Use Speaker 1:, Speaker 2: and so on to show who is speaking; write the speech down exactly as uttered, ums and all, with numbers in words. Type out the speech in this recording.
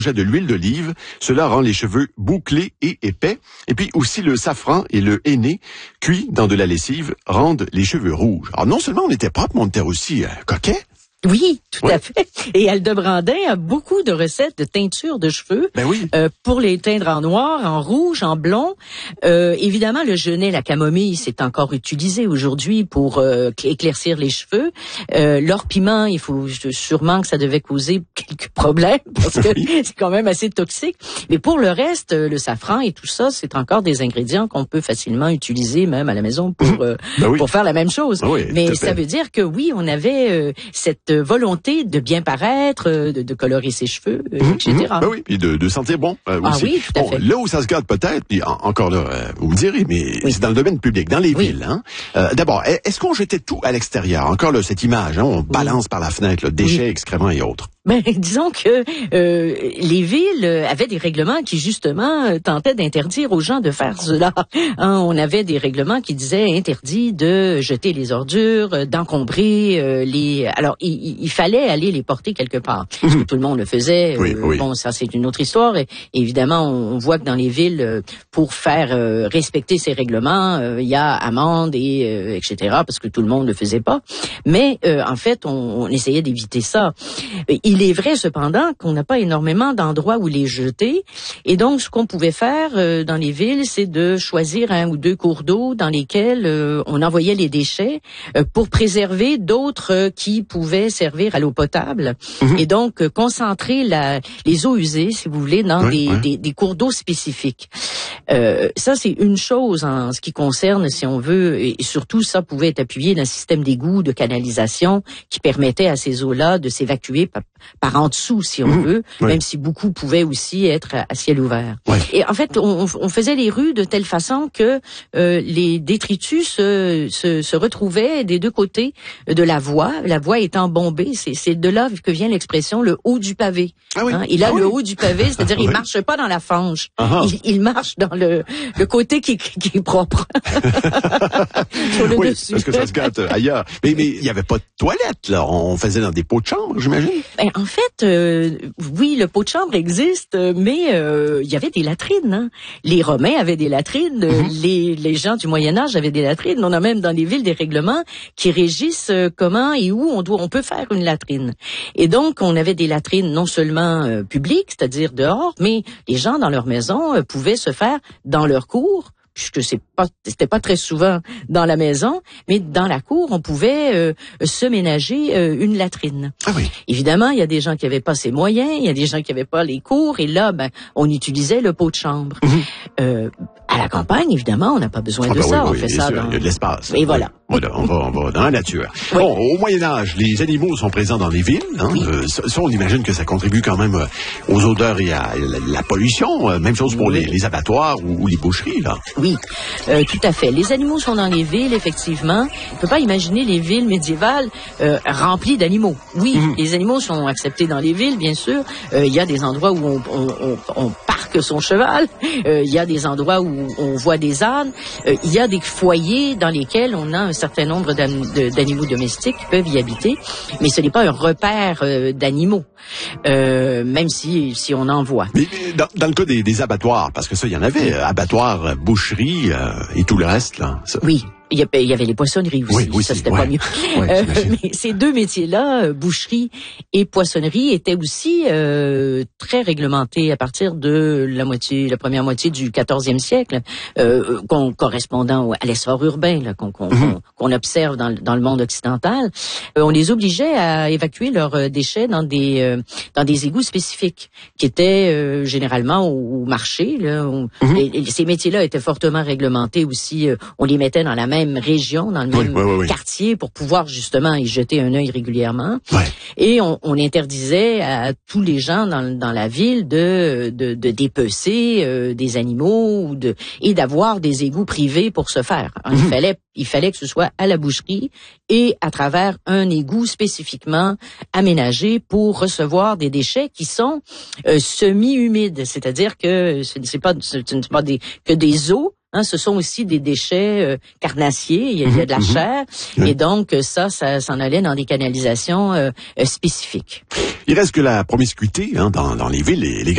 Speaker 1: de l'huile d'olive, cela rend les cheveux bouclés et épais. Et puis aussi le safran et le henné, cuits dans de la lessive, rendent les cheveux rouges. Alors non seulement on était propre, mais on était aussi euh, coquet.
Speaker 2: Oui, tout
Speaker 1: oui.
Speaker 2: à fait. Et Alde Brandin a beaucoup de recettes de teinture de cheveux
Speaker 1: ben oui.
Speaker 2: euh, pour les teindre en noir, en rouge, en blond. Euh, évidemment, le genêt, la camomille, c'est encore utilisé aujourd'hui pour euh, éclaircir les cheveux. Euh, l'or piment, il faut sûrement que ça devait causer quelques problèmes parce que oui. c'est quand même assez toxique. Mais pour le reste, le safran et tout ça, c'est encore des ingrédients qu'on peut facilement utiliser même à la maison pour euh, ben oui. pour faire la même chose.
Speaker 1: Ben oui,
Speaker 2: mais ça veut dire que oui, on avait euh, cette volonté de bien paraître, de, de colorer ses cheveux, mmh, et cetera.
Speaker 1: Ben oui, puis de, de sentir bon euh,
Speaker 2: ah
Speaker 1: aussi.
Speaker 2: oui, tout à
Speaker 1: bon,
Speaker 2: fait.
Speaker 1: Là où ça se gâte peut-être, puis en, encore là, euh, vous me direz, mais oui. c'est dans le domaine public, dans les
Speaker 2: oui.
Speaker 1: villes. Hein? Euh, D'abord, est-ce qu'on jetait tout à l'extérieur? Encore là, cette image, hein, on balance oui. par la fenêtre, là, déchets, oui. excréments et autres.
Speaker 2: Ben, disons que euh, les villes avaient des règlements qui, justement, tentaient d'interdire aux gens de faire cela. Hein, on avait des règlements qui disaient interdit de jeter les ordures, d'encombrer euh, les... Alors, il, il fallait aller les porter quelque part. Parce que tout le monde le faisait.
Speaker 1: Oui,
Speaker 2: euh,
Speaker 1: oui.
Speaker 2: Bon, ça, c'est une autre histoire. Et, évidemment, on, on voit que dans les villes, pour faire euh, respecter ces règlements, il euh, y a amende et euh, et cetera, parce que tout le monde le faisait pas. Mais, euh, en fait, on, on essayait d'éviter ça. Il est vrai, cependant, qu'on n'a pas énormément d'endroits où les jeter. Et donc, ce qu'on pouvait faire euh, dans les villes, c'est de choisir un ou deux cours d'eau dans lesquels euh, on envoyait les déchets euh, pour préserver d'autres euh, qui pouvaient servir à l'eau potable. Mmh. Et donc, euh, concentrer la, les eaux usées, si vous voulez, dans
Speaker 1: oui,
Speaker 2: des,
Speaker 1: oui.
Speaker 2: des, des cours d'eau spécifiques. Euh, ça, c'est une chose en ce qui concerne, si on veut, et surtout, ça pouvait être appuyé d'un système d'égout, de canalisation qui permettait à ces eaux-là de s'évacuer par, par en dessous, si on mmh, veut, oui. même si beaucoup pouvaient aussi être à, à ciel ouvert.
Speaker 1: Oui.
Speaker 2: Et en fait, on, on faisait les rues de telle façon que euh, les détritus se, se, se retrouvaient des deux côtés de la voie, la voie étant bombée. C'est, c'est de là que vient l'expression le haut du pavé.
Speaker 1: Ah oui.
Speaker 2: Hein? Il a
Speaker 1: ah
Speaker 2: le
Speaker 1: oui.
Speaker 2: haut du pavé, c'est-à-dire
Speaker 1: oui.
Speaker 2: il marche pas dans la fange,
Speaker 1: uh-huh.
Speaker 2: il, il marche dans le, le côté qui, qui est propre. Sur le
Speaker 1: oui,
Speaker 2: dessus.
Speaker 1: parce que ça se gâte ailleurs. Mais mais il y avait pas de toilette là, on faisait dans des pots de chambre, j'imagine.
Speaker 2: Ben, en fait, euh, oui, le pot de chambre existe, mais euh, il y avait des latrines. Hein. Les Romains avaient des latrines, mm-hmm. les, les gens du Moyen Âge avaient des latrines. On a même dans les villes des règlements qui régissent euh, comment et où on doit, on peut faire une latrine. Et donc, on avait des latrines non seulement euh, publiques, c'est-à-dire dehors, mais les gens dans leur maison euh, pouvaient se faire dans leur cour, puisque c'est pas, c'était pas très souvent dans la maison, mais dans la cour, on pouvait euh, se ménager euh, une latrine.
Speaker 1: Ah oui.
Speaker 2: Évidemment, il y a des gens qui avaient pas ces moyens, il y a des gens qui avaient pas les cours, et là, ben, on utilisait le pot de chambre. Mmh. Euh, à la campagne, évidemment, on n'a pas besoin
Speaker 1: ah
Speaker 2: de
Speaker 1: ben
Speaker 2: ça,
Speaker 1: oui,
Speaker 2: on
Speaker 1: oui,
Speaker 2: fait ça
Speaker 1: sûr,
Speaker 2: dans...
Speaker 1: il y a de l'espace.
Speaker 2: Et voilà.
Speaker 1: Voilà, on va, on va dans la nature. Oui. Bon, au Moyen-Âge, les animaux sont présents dans les villes. Hein?
Speaker 2: Oui.
Speaker 1: Euh, ça, on imagine que ça contribue quand même euh, aux odeurs et à la, la pollution. Euh, même chose pour oui. les, les abattoirs ou, ou les boucheries, là.
Speaker 2: Oui, euh, tout à fait. Les animaux sont dans les villes, effectivement. On ne peut pas imaginer les villes médiévales euh, remplies d'animaux. Oui, mmh. les animaux sont acceptés dans les villes, bien sûr. Euh, il y a des endroits où on, on, on, on parque son cheval. Euh, il y a des endroits où on voit des ânes. Euh, il y a des foyers dans lesquels on a un certain nombre d'animaux domestiques qui peuvent y habiter, mais ce n'est pas un repère euh, d'animaux, euh, même si si on en voit.
Speaker 1: Mais dans, dans le cas des, des abattoirs, parce que ça, il y en avait, euh, abattoirs, boucheries euh, et tout le reste, là. Ça.
Speaker 2: Oui. Il y, avait, il y avait les poissonneries aussi,
Speaker 1: oui, oui,
Speaker 2: ça c'était
Speaker 1: ouais.
Speaker 2: pas mieux.
Speaker 1: Ouais,
Speaker 2: euh, mais ces deux métiers-là, boucherie et poissonnerie, étaient aussi euh, très réglementés à partir de la moitié, la première moitié du quatorzième siècle, euh, correspondant à l'essor urbain là, qu'on, qu'on, mm-hmm. qu'on observe dans, dans le monde occidental. Euh, on les obligeait à évacuer leurs déchets dans des euh, dans des égouts spécifiques, qui étaient euh, généralement au, au marché. Là, où, mm-hmm. et, et ces métiers-là étaient fortement réglementés aussi. Euh, on les mettait dans la même région, dans le même
Speaker 1: oui, oui, oui.
Speaker 2: quartier pour pouvoir justement y jeter un œil régulièrement.
Speaker 1: Ouais.
Speaker 2: Et on, on interdisait à tous les gens dans, dans la ville de, de, de dépecer euh, des animaux ou de, et d'avoir des égouts privés pour ce faire. Mmh. Il fallait, il fallait que ce soit à la boucherie et à travers un égout spécifiquement aménagé pour recevoir des déchets qui sont euh, semi-humides, c'est-à-dire que ce n'est pas, ce n'est pas des, que des eaux. Hein, ce sont aussi des déchets euh, carnassiers, il y, a, il y a de la mmh, chair, mmh. et donc ça, ça s'en allait dans des canalisations euh, spécifiques.
Speaker 1: Il reste que la promiscuité hein, dans, dans les villes et les